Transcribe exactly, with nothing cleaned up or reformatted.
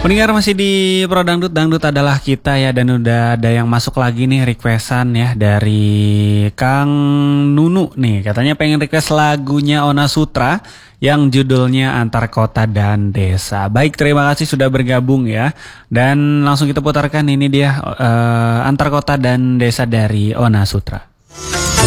Pendengar masih di Pro Dangdut, Dangdut adalah kita ya. Dan udah ada yang masuk lagi nih requestan ya dari Kang Nunu nih. Katanya pengen request lagunya Ona Sutra yang judulnya Antar Kota dan Desa. Baik, terima kasih sudah bergabung ya. Dan langsung kita putarkan, ini dia uh, Antar Kota dan Desa dari Ona Sutra.